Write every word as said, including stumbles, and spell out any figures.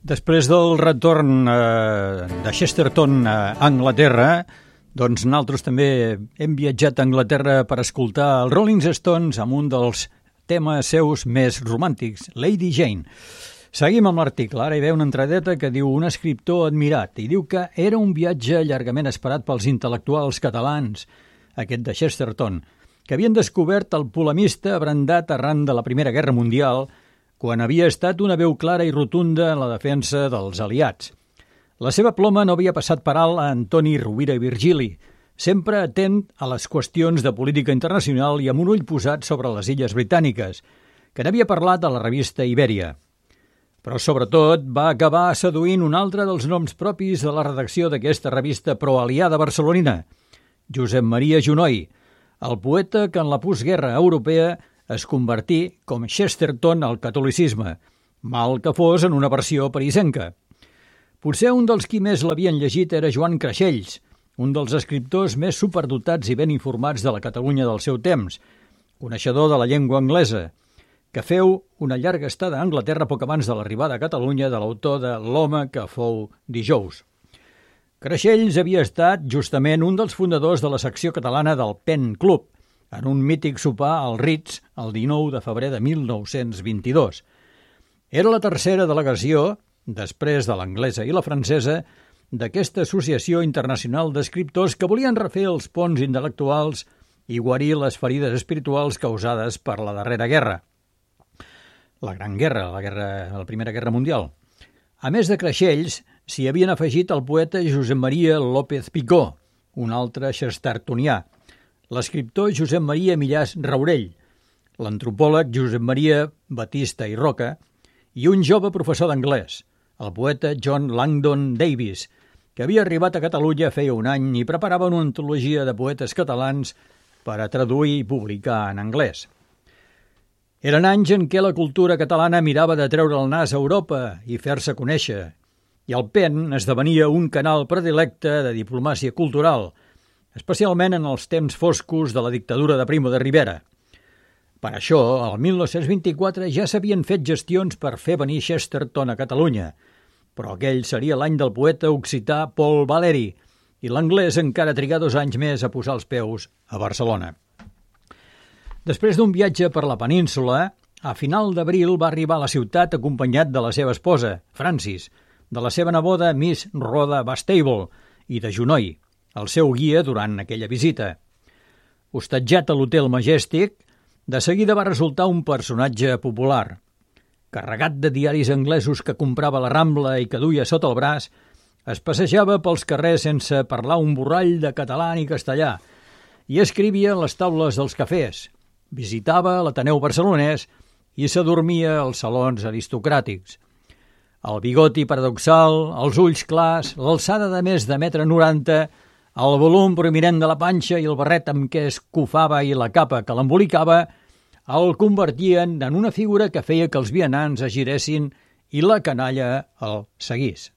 Després del retorn eh, de Chesterton a Anglaterra, doncs nosaltres també hem viatjat a Anglaterra per escoltar els Rolling Stones amb un dels temes seus més romàntics, Lady Jane. Seguim amb l'article. Ara hi ve una entradeta que diu un escriptor admirat i diu que era un viatge llargament esperat pels intel·lectuals catalans, aquest de Chesterton, que havien descobert el polemista abrandat arran de la Primera Guerra Mundial, quan havia estat una veu clara i rotunda en la defensa dels aliats. La seva ploma no havia passat per alt a Antoni Rovira i Virgili, sempre atent a les qüestions de política internacional i amb un ull posat sobre les illes britàniques, que n'havia parlat a la revista Ibèria. Però, sobretot, va acabar seduint un altre dels noms propis de la redacció d'aquesta revista proaliada barcelonina, Josep Maria Junoy, el poeta que en la postguerra europea es convertí com Chesterton al catolicisme, mal que fos en una versió parisenca. Potser un dels qui més l'havien llegit era Joan Creixells, un dels escriptors més superdotats i ben informats de la Catalunya del seu temps, coneixedor de la llengua anglesa, que feu una llarga estada a Anglaterra poc abans de l'arribada a Catalunya de l'autor de L'home que fou dijous. Creixells havia estat justament un dels fundadors de la secció catalana del Pen Club, en un mític sopar al Ritz el dinou de febrer de mil nou-cents vint-i-dos. Era la tercera delegació, després de l'anglesa i la francesa, d'aquesta associació internacional d'escriptors que volien refer els ponts intel·lectuals i guarir les ferides espirituals causades per la darrera guerra. La Gran Guerra, la, guerra, la Primera Guerra Mundial. A més de Creixells, s'hi havien afegit el poeta Josep Maria López Picó, un altre chestertonià, l'escriptor Josep Maria Millàs Raurell, l'antropòleg Josep Maria Batista i Roca i un jove professor d'anglès, el poeta John Langdon Davis, que havia arribat a Catalunya feia un any i preparava una antologia de poetes catalans per a traduir i publicar en anglès. Eren anys en què la cultura catalana mirava de treure el nas a Europa i fer-se conèixer, i el Pen esdevenia un canal predilecte de diplomàcia cultural, especialment en els temps foscos de la dictadura de Primo de Rivera. Per això, el mil nou-cents vint-i-quatre ja s'havien fet gestions per fer venir Chesterton a Catalunya, però aquell seria l'any del poeta occità Paul Valéry, i l'anglès encara trigà dos anys més a posar els peus a Barcelona. Després d'un viatge per la península, a final d'abril va arribar a la ciutat acompanyat de la seva esposa, Francis, de la seva neboda Miss Rhoda Bastable i de Junoy, el seu guia durant aquella visita. Hostatjat a l'Hotel Majestic, de seguida va resultar un personatge popular. Carregat de diaris anglesos que comprava a la Rambla i que duia sota el braç, es passejava pels carrers sense parlar un borrall de català ni castellà i escrivia en les taules dels cafès, visitava l'Ateneu barcelonès i s'adormia als salons aristocràtics. El bigoti paradoxal, els ulls clars, l'alçada de més de metre noranta, el volum prominent de la panxa i el barret amb què es cofava i la capa que l'embolicava el convertien en una figura que feia que els vianants es giressin i la canalla el seguís.